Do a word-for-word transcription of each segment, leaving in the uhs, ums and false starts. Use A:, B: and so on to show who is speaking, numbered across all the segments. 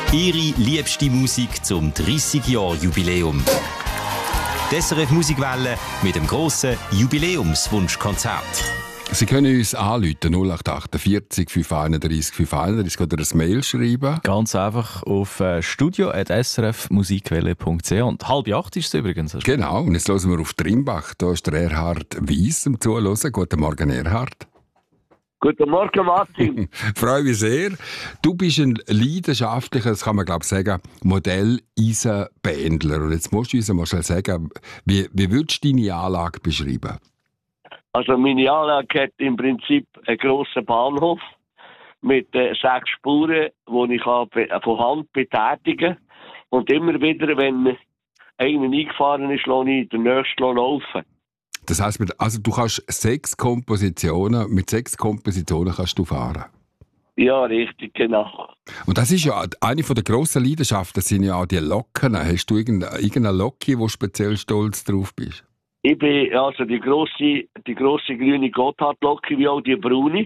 A: Ihre liebste Musik zum dreissig-Jahr-Jubiläum. Die S R F Musikwelle mit dem grossen Jubiläumswunschkonzert.
B: Sie können uns anrufen, null acht vierzig, fünf einunddreissig, fünf einunddreissig oder ein Mail schreiben.
C: Ganz einfach auf äh, studio at s r f musikwelle punkt c h. Und halb acht ist es übrigens.
B: Genau, und jetzt hören wir auf Trimbach. Da ist der Erhard Weiss zum Zuhören. Guten Morgen, Erhard.
D: Guten Morgen, Martin.
B: Freue mich sehr. Du bist ein leidenschaftlicher, das kann man glaube ich sagen, Modell-Eisenbändler. Und jetzt musst du uns mal schnell sagen, wie, wie würdest du deine Anlage beschreiben?
D: Also meine Anlage hat im Prinzip einen grossen Bahnhof mit äh, sechs Spuren, die ich kann von Hand betätigen kann. Und immer wieder, wenn einer eingefahren ist, lasse ich den nächsten laufen.
B: Das heisst, also du kannst sechs Kompositionen, mit sechs Kompositionen kannst du fahren?
D: Ja, richtig, genau.
B: Und das ist ja eine der grossen Leidenschaften, das sind ja auch die Locken. Hast du irgendeine, irgendeine Locke, wo du speziell stolz drauf bist?
D: Ich bin also die grosse, die grosse grüne Gotthard-Locke, wie auch die braune.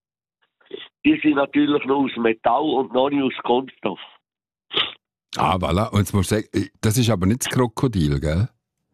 D: Die sind natürlich noch aus Metall und noch nicht aus Kunststoff.
B: Ah, voilà. Und jetzt musst du sagen, das ist aber nicht das Krokodil, gell?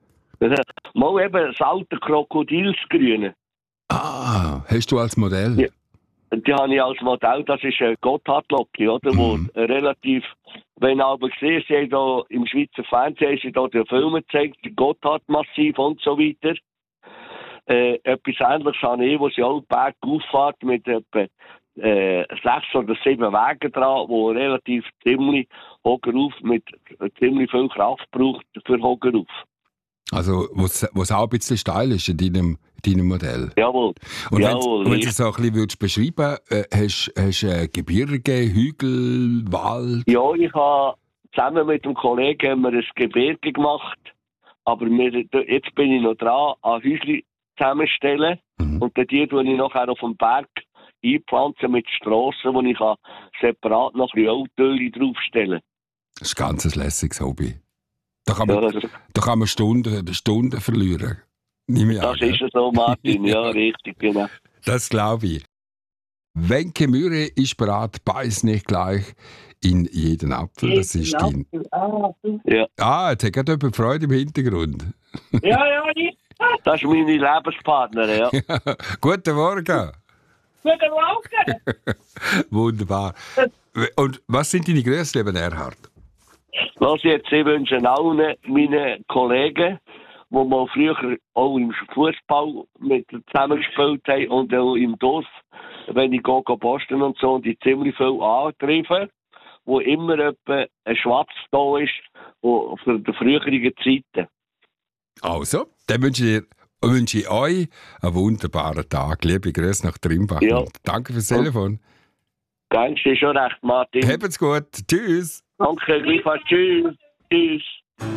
D: Mal eben das alte Krokodilsgrüne.
B: Ah, hast du als Modell?
D: Ja. Die habe ich als Modell, das ist eine Gotthard-Locke, oder? Mhm. Wo relativ, wenn ihr aber gesehen sie da im Schweizer Fernsehen, sie da die Filme gezeigt, die Gotthard-Massiv und so weiter. Äh, etwas Ähnliches habe ich, wo sie auch bergauf fährt mit etwa äh, sechs oder sieben Wegen dran, wo relativ ziemlich hoch rauf, mit ziemlich viel Kraft braucht für hoch rauf.
B: Also, was auch ein bisschen steil ist in deinem, in deinem Modell.
D: Jawohl.
B: Und
D: Jawohl,
B: wenn du es so ein bisschen würdest beschreiben würdest, äh, hast du äh, Gebirge, Hügel, Wald?
D: Ja, ich habe zusammen mit einem Kollegen haben wir ein Gebirge gemacht. Aber wir, jetzt bin ich noch dran, an Häuschen zusammenstellen. Mhm. Und die tue ich nachher auf dem Berg einpflanzen mit Strassen, wo ich separat noch ein bisschen Öltöle draufstellen kann.
B: Das ist ein ganz lässiges Hobby. Da kann man,
D: ja,
B: da kann man Stunden, Stunden verlieren. Nicht
D: das
B: an,
D: ist ja so, Martin. Ja, richtig, genau.
B: Das glaube ich. Wenke Mühre ist bereit, beiß nicht gleich in jeden Apfel. Das ist dein...
D: Ah, ja.
B: Ah, jetzt hat gerade jemand Freude im Hintergrund.
D: Ja, ja, ich. Das ist meine Lebenspartnerin, ja.
B: Ja. Guten Morgen.
D: Guten Morgen.
B: Wunderbar. Und was sind deine Grüße, lieber Erhard?
D: Was jetzt, ich wünsche allen meinen Kollegen, die mal früher auch im Fußball mit zusammengespielt haben und auch im Dorf, wenn ich gehe posten und so, und die ziemlich viel antreffen, wo immer etwa ein Schwarz da ist für die früheren Zeiten.
B: Also, dann wünsche ich, wünsche ich euch einen wunderbaren Tag. Liebe Grüße nach Trimbach.
D: Ja.
B: Danke fürs Telefon.
D: Ganz ist schon recht, Martin.
B: Habt's gut. Tschüss.
D: Danke, gleichfalls. Tschüss. Tschüss.